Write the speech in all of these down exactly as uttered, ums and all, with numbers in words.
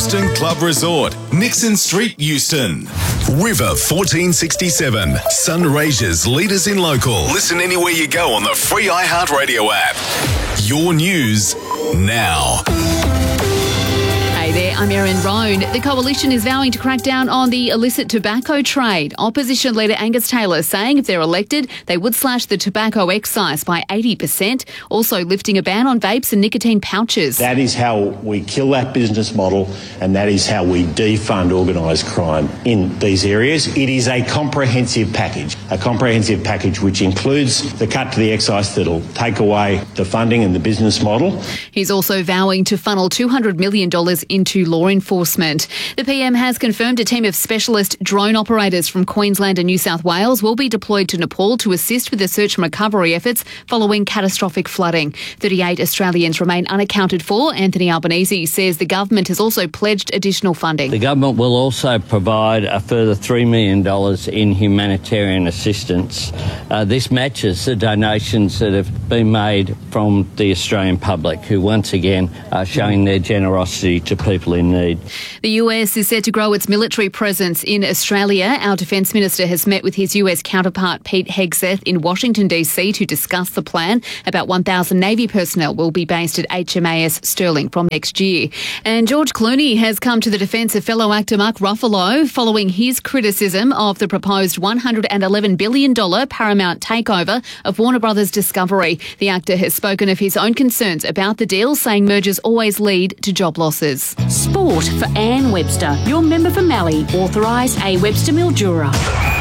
Euston Club Resort, Nixon Street, Euston. River fourteen sixty-seven, Sunraysia's leaders in local. Listen anywhere you go on the free iHeartRadio app. Your news now. Hey there, I'm Erin Roan. The Coalition is vowing to crack down on the illicit tobacco trade. Opposition leader Angus Taylor saying if they're elected, they would slash the tobacco excise by eighty percent, also lifting a ban on vapes and nicotine pouches. That is how we kill that business model, and that is how we defund organised crime in these areas. It is a comprehensive package, a comprehensive package which includes the cut to the excise that'll take away the funding and the business model. He's also vowing to funnel two hundred million dollars into law enforcement. The P M has confirmed a team of specialist drone operators from Queensland and New South Wales will be deployed to Nepal to assist with the search and recovery efforts following catastrophic flooding. thirty-eight Australians remain unaccounted for. Anthony Albanese says the government has also pledged additional funding. The government will also provide a further three million dollars in humanitarian assistance. Uh, this matches the donations that have been made from the Australian public, who once again are showing their generosity to people in need. The U S is set to grow its military presence in Australia. Our Defence Minister has met with his U S counterpart Pete Hegseth in Washington D C to discuss the plan. About one thousand Navy personnel will be based at H M A S Sterling from next year. And George Clooney has come to the defence of fellow actor Mark Ruffalo following his criticism of the proposed one hundred eleven billion dollars Paramount takeover of Warner Brothers Discovery. The actor has spoken of his own concerns about the deal, saying mergers always lead to job losses. Sport for Anne Webster, your member for Mallee, authorised A Webster Mildura.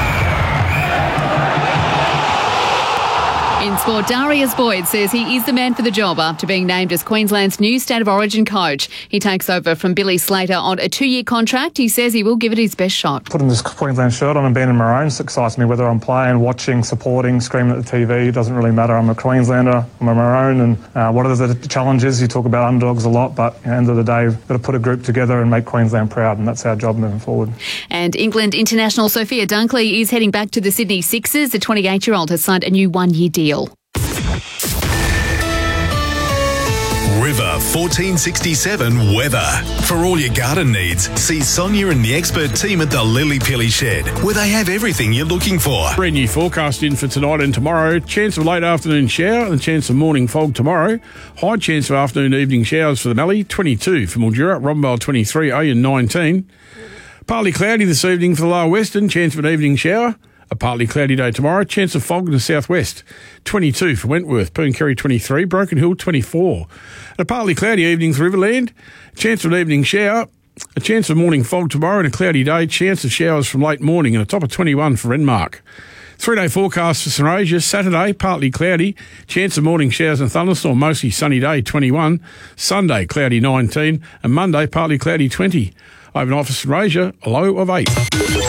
In sport, Darius Boyd says he is the man for the job after being named as Queensland's new State of Origin coach. He takes over from Billy Slater on a two-year contract. He says he will give it his best shot. Putting this Queensland shirt on and being in Maroons excites me. Whether I'm playing, watching, supporting, screaming at the T V, it doesn't really matter. I'm a Queenslander, I'm a Maroon, and uh, what are the challenges? You talk about underdogs a lot, but at the end of the day, we've got to put a group together and make Queensland proud, and that's our job moving forward. And England international Sophia Dunkley is heading back to the Sydney Sixers. The twenty-eight-year-old has signed a new one-year deal. River fourteen sixty-seven weather. For all your garden needs, see Sonia and the expert team at the Lily Pilly Shed, where they have everything you're looking for. Brand new forecast in for tonight and tomorrow. Chance of late afternoon shower and chance of morning fog tomorrow. High chance of afternoon evening showers for the Mallee, twenty-two for Mildura, Rombale twenty-three, Oyen nineteen. Partly cloudy this evening for the lower western, chance of an evening shower. A partly cloudy day tomorrow, chance of fog in the southwest. twenty-two for Wentworth, Pooncarry twenty-three, Broken Hill twenty-four. And a partly cloudy evening for Riverland, chance of an evening shower. A chance of morning fog tomorrow and a cloudy day, chance of showers from late morning and a top of twenty-one for Renmark. Three-day forecast for Sunraysia. Saturday, partly cloudy, chance of morning showers and thunderstorm, mostly sunny day, twenty-one. Sunday, cloudy, nineteen. And Monday, partly cloudy, twenty. Overnight for Sunraysia, a low of eight.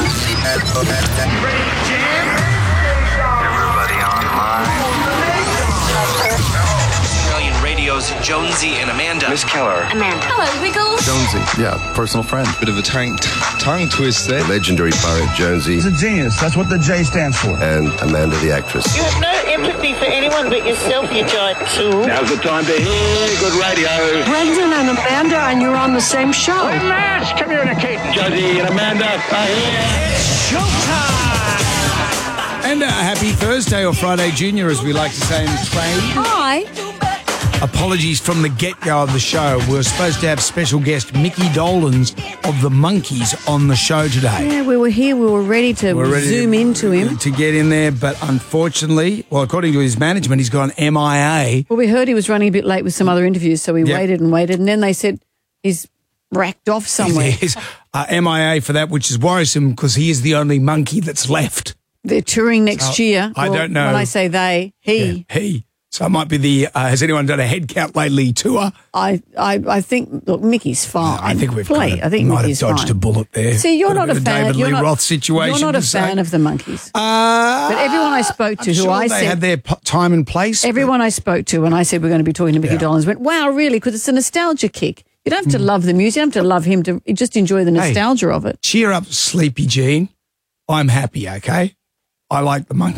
Jonesy and Amanda. Miss Keller. Amanda. Hello, Wiggles. Jonesy. Yeah, personal friend. Bit of a tongue, tongue twist there. Legendary pirate Jonesy. He's a genius. That's what the J stands for. And Amanda the actress. You have no empathy for anyone but yourself, you giant tool. Now's the time to hear good radio. Brendan and Amanda, and you're on the same show. Hey, Mash, come here in a cake. Jonesy and Amanda are here. It's showtime! And a happy Thursday or Friday Junior, as we like to say in the trade. Hi. Apologies from the get-go of the show. We were supposed to have special guest Mickey Dolans of the Monkees on the show today. Yeah, we were here. We were ready to we were ready zoom to, into him. To get in there, but unfortunately, well, according to his management, he's gone M I A. Well, we heard he was running a bit late with some other interviews, so we yep. waited and waited, and then they said he's racked off somewhere. He's uh, M I A for that, which is worrisome because he is the only monkey that's left. They're touring next so, year. I well, don't know. When I say they, he. Yeah, he. So it might be the, uh, has anyone done a head count lately tour? I, I, I think, look, Mickey's fine. I think we've Play. kind of, I think might Mickey's have dodged fine. a bullet there. See, you're not a, a fan. David You're Lee not, Roth situation. You're not a say. fan of the Monkees. Uh, but everyone I spoke to I'm who sure I they said. had their p- time and place. Everyone I spoke to when I said we're going to be talking to Mickey yeah. Dolans went, wow, really? Because it's a nostalgia kick. You don't have to mm. love the music. You don't have to love him to just enjoy the nostalgia hey, of it. Cheer up, Sleepy Jean. I'm happy, okay? I like the Monkees.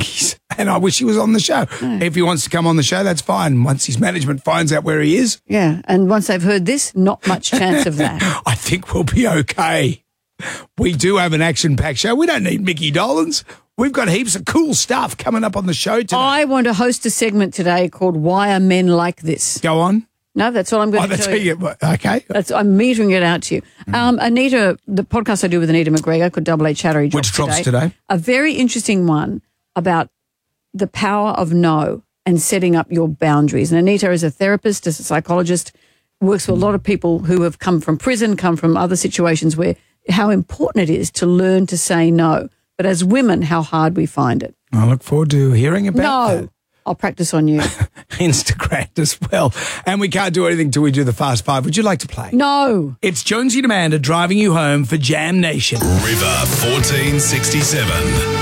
And I wish he was on the show. No. If he wants to come on the show, that's fine. Once his management finds out where he is. Yeah, and once they've heard this, not much chance of that. I think we'll be okay. We do have an action-packed show. We don't need Mickey Dolenz. We've got heaps of cool stuff coming up on the show today. I want to host a segment today called Why Are Men Like This? Go on. No, that's all I'm going Oh, to that's tell you. you. Okay. That's, I'm metering it out to you. Um, Anita, the podcast I do with Anita McGregor called Double A Chattery drops Which drops today. A very interesting one about the power of no and setting up your boundaries. And Anita is a therapist, is a psychologist, works with a lot of people who have come from prison, come from other situations where how important it is to learn to say no. But as women, how hard we find it. I look forward to hearing about No. that. I'll practice on you. Instagram as well. And we can't do anything till we do the Fast Five. Would you like to play? No. It's Jonesy and Amanda driving you home for Jam Nation. River fourteen sixty-seven.